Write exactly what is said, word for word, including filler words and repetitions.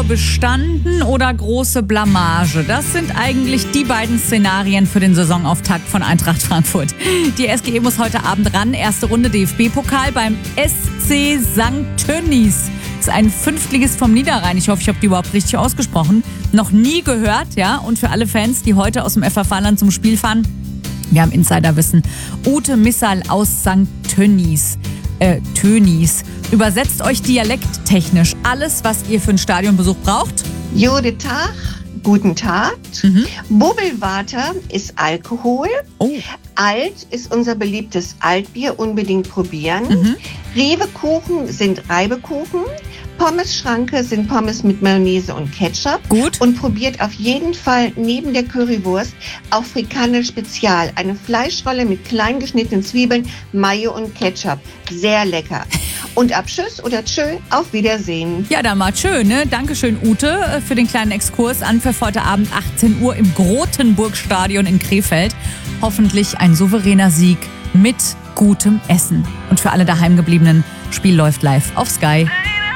Bestanden oder große Blamage? Das sind eigentlich die beiden Szenarien für den Saisonauftakt von Eintracht Frankfurt. Die S G E muss heute Abend ran. Erste Runde D F B-Pokal beim S C Sankt Tönnies. Das ist ein Fünftligist vom Niederrhein. Ich hoffe, ich habe die überhaupt richtig ausgesprochen. Noch nie gehört, ja. Und für alle Fans, die heute aus dem F F A-Land zum Spiel fahren, wir haben Insiderwissen. Ute Missal aus Sankt Tönnies. Äh, Tönnies. Übersetzt euch dialekttechnisch alles, was ihr für einen Stadionbesuch braucht. Jode Tag, guten Tag. Mhm. Bubbelwater ist Alkohol. Oh. Alt ist unser beliebtes Altbier, unbedingt probieren. Mhm. Rewekuchen sind Reibekuchen. Pommes-Schranke sind Pommes mit Mayonnaise und Ketchup. Gut. Und probiert auf jeden Fall neben der Currywurst auch Frikandel Spezial. Eine Fleischrolle mit klein geschnittenen Zwiebeln, Mayo und Ketchup. Sehr lecker. Und ab Tschüss oder Tschö, auf Wiedersehen. Ja, dann mal schön, ne? Dankeschön, Ute, für den kleinen Exkurs. Anpfiff heute Abend achtzehn Uhr im Grotenburg-Stadion in Krefeld. Hoffentlich ein souveräner Sieg mit gutem Essen. Und für alle Daheimgebliebenen, Spiel läuft live auf Sky.